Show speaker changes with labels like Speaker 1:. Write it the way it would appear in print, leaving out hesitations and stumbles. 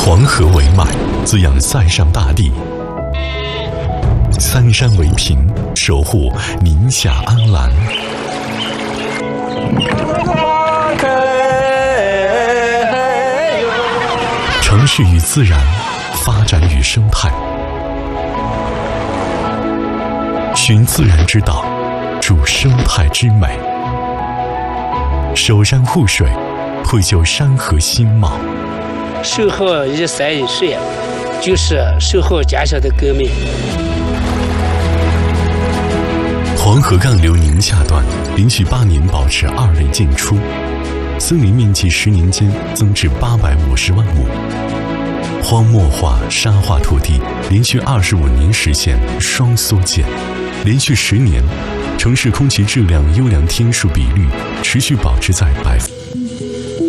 Speaker 1: 黄河为脉，滋养塞上大地；三山为屏，守护宁夏安澜。城市与自然，发展与生态，寻自然之道，筑生态之美。守山护水，绘就山河新貌。
Speaker 2: 守护一山一水，就是守护家乡的革命。
Speaker 1: 黄河干流宁夏段连续8年保持2类进出，森林面积10年间增至850万亩，荒漠化、沙化土地连续25年实现双缩减，连续10年，城市空气质量优良天数比率持续保持在